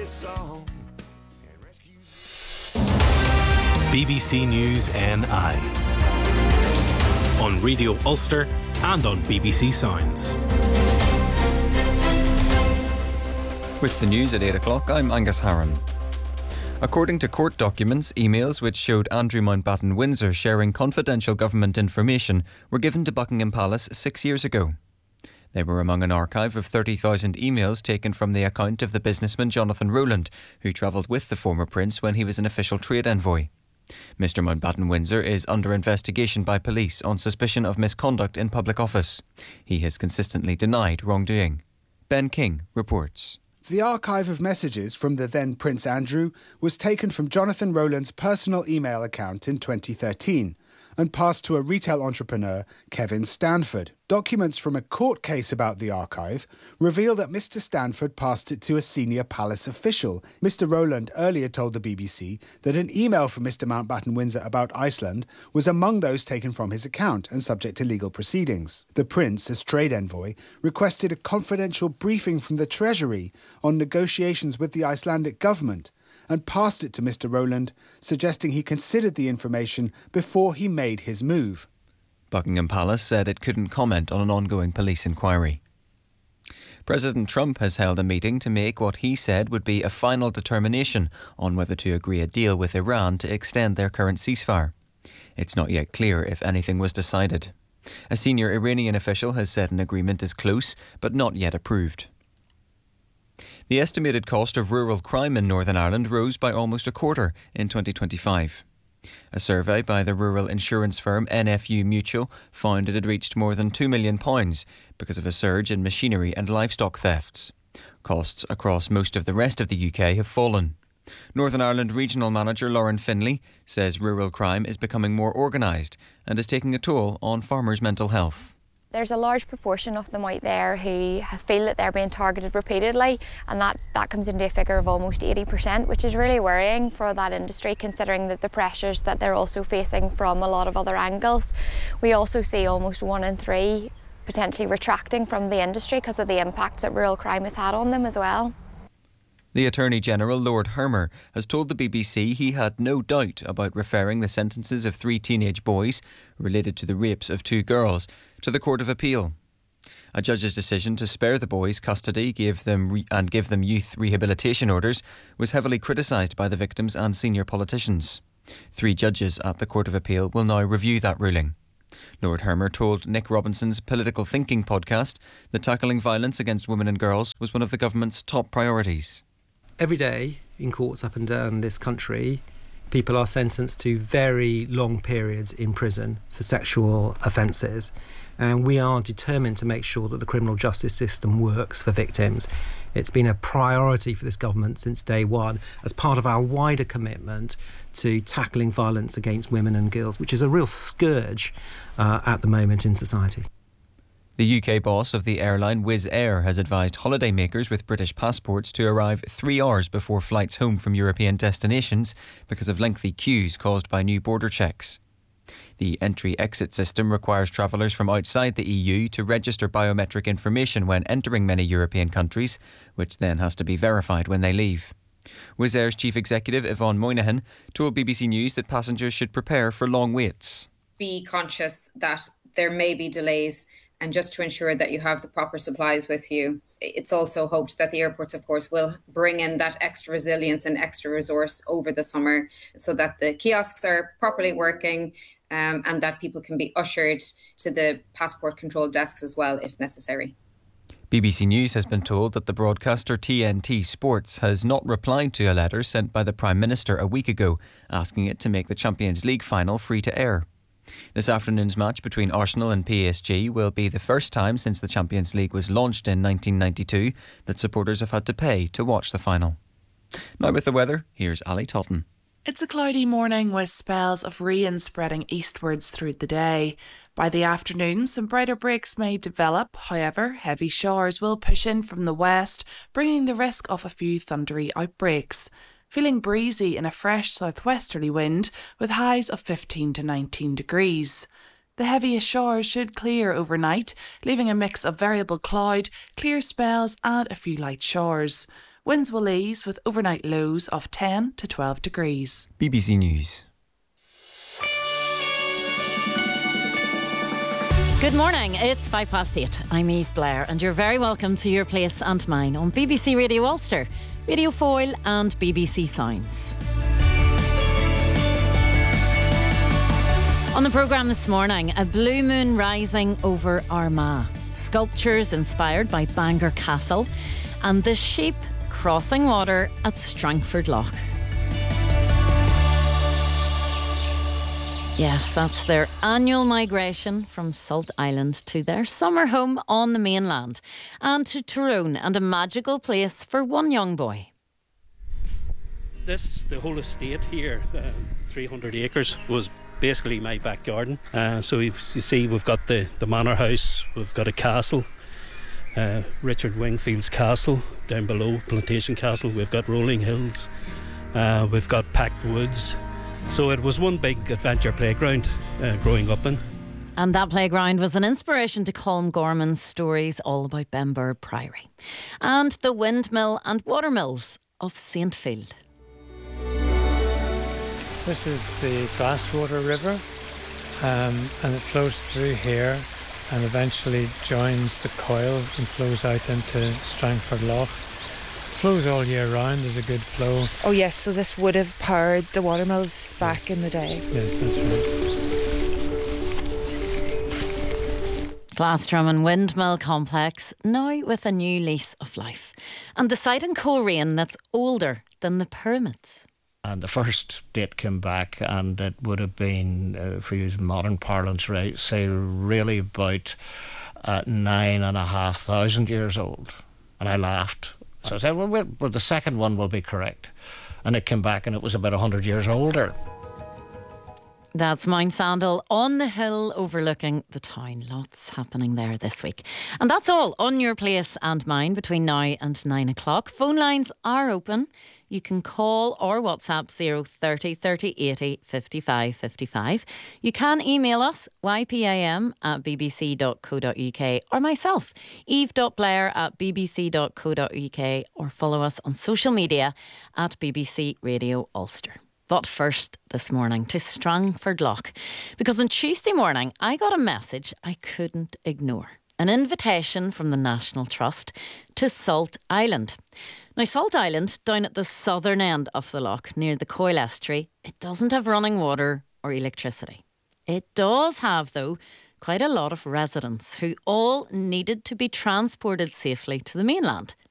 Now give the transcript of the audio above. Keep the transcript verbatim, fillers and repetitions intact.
this song. B B C News N I on Radio Ulster and on B B C Sounds. With the news at eight o'clock, I'm Angus Harron. According to court documents, emails which showed Andrew Mountbatten Windsor sharing confidential government information were given to Buckingham Palace six years ago. They were among an archive of thirty thousand emails taken from the account of the businessman Jonathan Rowland, who travelled with the former prince when he was an official trade envoy. Mister Mountbatten Windsor is under investigation by police on suspicion of misconduct in public office. He has consistently denied wrongdoing. Ben King reports. The archive of messages from the then Prince Andrew was taken from Jonathan Rowland's personal email account in twenty thirteen and passed to a retail entrepreneur, Kevin Stanford. Documents from a court case about the archive reveal that Mister Stanford passed it to a senior palace official. Mister Rowland earlier told the B B C that an email from Mister Mountbatten Windsor about Iceland was among those taken from his account and subject to legal proceedings. The Prince, as trade envoy, requested a confidential briefing from the Treasury on negotiations with the Icelandic government and passed it to Mister Rowland, suggesting he considered the information before he made his move. Buckingham Palace said it couldn't comment on an ongoing police inquiry. President Trump has held a meeting to make what he said would be a final determination on whether to agree a deal with Iran to extend their current ceasefire. It's not yet clear if anything was decided. A senior Iranian official has said an agreement is close, but not yet approved. The estimated cost of rural crime in Northern Ireland rose by almost a quarter in twenty twenty-five. A survey by the rural insurance firm N F U Mutual found it had reached more than two million pounds because of a surge in machinery and livestock thefts. Costs across most of the rest of the U K have fallen. Northern Ireland Regional Manager Lauren Finlay says rural crime is becoming more organised and is taking a toll on farmers' mental health. There's a large proportion of them out there who feel that they're being targeted repeatedly, and that, that comes into a figure of almost eighty percent, which is really worrying for that industry, considering that the pressures that they're also facing from a lot of other angles. We also see almost one in three potentially retracting from the industry because of the impact that rural crime has had on them as well. The Attorney-General, Lord Hermer, has told the B B C he had no doubt about referring the sentences of three teenage boys related to the rapes of two girls to the Court of Appeal. A judge's decision to spare the boys custody give them re- and give them youth rehabilitation orders was heavily criticised by the victims and senior politicians. Three judges at the Court of Appeal will now review that ruling. Lord Hermer told Nick Robinson's Political Thinking podcast that tackling violence against women and girls was one of the government's top priorities. Every day in courts up and down this country, people are sentenced to very long periods in prison for sexual offences, and we are determined to make sure that the criminal justice system works for victims. It's been a priority for this government since day one as part of our wider commitment to tackling violence against women and girls, which is a real scourge uh, at the moment in society. The U K boss of the airline Wizz Air has advised holidaymakers with British passports to arrive three hours before flights home from European destinations because of lengthy queues caused by new border checks. The entry-exit system requires travellers from outside the E U to register biometric information when entering many European countries, which then has to be verified when they leave. Wizz Air's chief executive Yvonne Moynihan told B B C News that passengers should prepare for long waits. Be conscious that there may be delays, and just to ensure that you have the proper supplies with you. It's also hoped that the airports, of course, will bring in that extra resilience and extra resource over the summer so that the kiosks are properly working um, and that people can be ushered to the passport control desks as well if necessary. B B C News has been told that the broadcaster T N T Sports has not replied to a letter sent by the Prime Minister a week ago asking it to make the Champions League final free to air. This afternoon's match between Arsenal and P S G will be the first time since the Champions League was launched in nineteen ninety-two that supporters have had to pay to watch the final. Now with the weather, here's Ali Totten. It's a cloudy morning with spells of rain spreading eastwards through the day. By the afternoon, some brighter breaks may develop. However, heavy showers will push in from the west, bringing the risk of a few thundery outbreaks. Feeling breezy in a fresh southwesterly wind with highs of fifteen to nineteen degrees. The heaviest showers should clear overnight, leaving a mix of variable cloud, clear spells and a few light showers. Winds will ease with overnight lows of ten to twelve degrees. B B C News. Good morning, it's five past eight. I'm Eve Blair and you're very welcome to Your Place and Mine on B B C Radio Ulster, Radio Foyle and B B C Sounds. On the programme this morning, a blue moon rising over Armagh, sculptures inspired by Bangor Castle and the sheep crossing water at Strangford Lough. Yes, that's their annual migration from Salt Island to their summer home on the mainland and to Tyrone, and a magical place for one young boy. This, the whole estate here, uh, three hundred acres, was basically my back garden. Uh, so you see we've got the, the manor house, we've got a castle, uh, Richard Wingfield's castle down below, Plantation Castle, we've got rolling hills, uh, we've got packed woods. So it was one big adventure playground uh, growing up in. And that playground was an inspiration to Colm Gorman's stories all about Benburb Priory and the windmill and watermills of Saintfield. This is the Glasswater River, um, and it flows through here and eventually joins the Coyle and flows out into Strangford Lough. Flows all year round, there's a good flow. Oh yes, so this would have powered the watermills back yes. in the day. Yes, that's right. Glasdrum Windmill Complex, now with a new lease of life. And the site in Coleraine that's older than the pyramids. And the first date came back and it would have been, uh, if we use modern parlance, right, say really about uh, nine and a half thousand years old. And I laughed. So I said, well, well, well, the second one will be correct. And it came back and it was about one hundred years older. That's Mount Sandal on the hill overlooking the town. Lots happening there this week. And that's all on Your Place and Mine between now and nine o'clock. Phone lines are open. You can call or WhatsApp zero thirty thirty eighty fifty-five fifty-five. You can email us y p a m at b b c dot co dot u k or myself eve dot blair at b b c dot co dot u k, or follow us on social media at B B C Radio Ulster. But first this morning to Strangford Lough, because on Tuesday morning I got a message I couldn't ignore. An invitation from the National Trust to Salt Island. Now, Salt Island, down at the southern end of the lough near the Coyle Estuary, it doesn't have running water or electricity. It does have, though, quite a lot of residents who all needed to be transported safely to the mainland